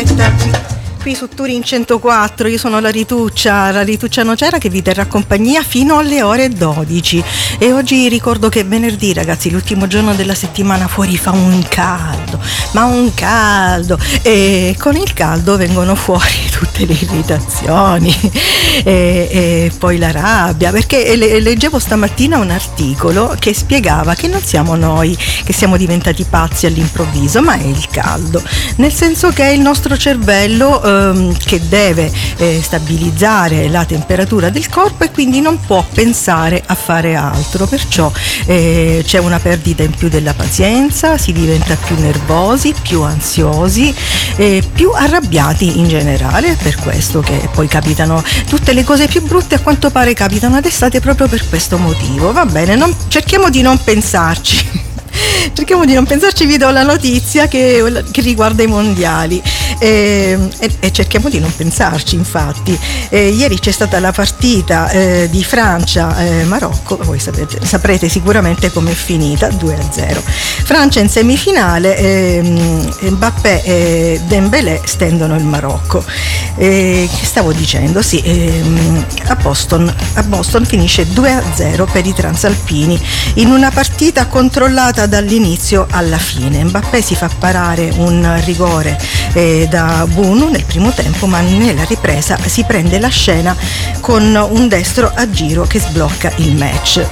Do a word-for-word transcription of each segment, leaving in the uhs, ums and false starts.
diretta qui su Turin centoquattro. Io sono la Rituccia, la Rituccia Nocera, che vi terrà compagnia fino alle ore dodici. E oggi ricordo che è venerdì, ragazzi, l'ultimo giorno della settimana. Fuori fa un caldo, ma un caldo, e con il caldo vengono fuori tutte le irritazioni e, e poi la rabbia, perché le, leggevo stamattina un articolo che spiegava che non siamo noi che siamo diventati pazzi all'improvviso, ma è il caldo, nel senso che è il nostro cervello eh, che deve eh, stabilizzare la temperatura del corpo e quindi non può pensare a fare altro, perciò eh, c'è una perdita in più della pazienza, si diventa più nervosi, più ansiosi, eh, più arrabbiati in generale. Per questo che poi capitano tutte le cose più brutte, a quanto pare capitano d'estate proprio per questo motivo. Va bene, non, cerchiamo di non pensarci. Cerchiamo di non pensarci, vi do la notizia che, che riguarda i mondiali e, e, e cerchiamo di non pensarci, infatti. E ieri c'è stata la partita eh, di Francia-Marocco, voi sapete, saprete sicuramente com'è finita, due a zero. Francia in semifinale, eh, Mbappé e Dembélé stendono il Marocco. Eh, che stavo dicendo? Sì, eh, a Boston, a Boston finisce due a zero per i transalpini in una partita controllata dall'inizio alla fine. Mbappé si fa parare un rigore eh, da Bounou nel primo tempo, ma nella ripresa si prende la scena con un destro a giro che sblocca il match.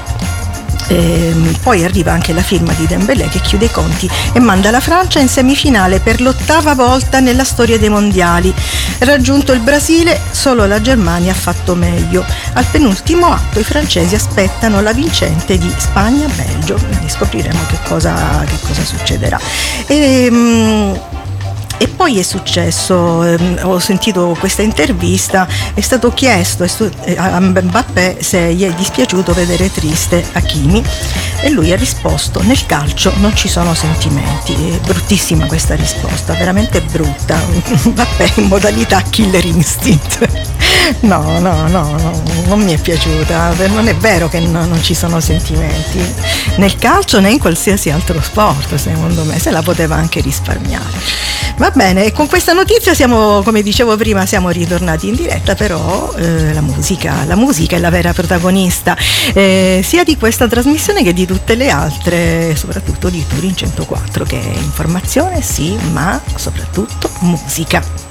E poi arriva anche la firma di Dembélé che chiude i conti e manda la Francia in semifinale per l'ottava volta nella storia dei mondiali. Raggiunto il Brasile, solo la Germania ha fatto meglio. Al penultimo atto i francesi aspettano la vincente di Spagna-Belgio, quindi scopriremo che cosa, che cosa succederà. E, um, E poi è successo, ehm, ho sentito questa intervista, è stato chiesto a Mbappé se gli è dispiaciuto vedere triste Hakimi e lui ha risposto: nel calcio non ci sono sentimenti. È bruttissima questa risposta, veramente brutta. Mbappé in modalità killer instinct. No, no, no, no, non mi è piaciuta. Non è vero che no, non ci sono sentimenti nel calcio né in qualsiasi altro sport, secondo me, se la poteva anche risparmiare. Va bene, e con questa notizia siamo, come dicevo prima, siamo ritornati in diretta, però eh, la musica, la musica è la vera protagonista eh, sia di questa trasmissione che di tutte le altre, soprattutto di Turin centoquattro, che è informazione sì, ma soprattutto musica.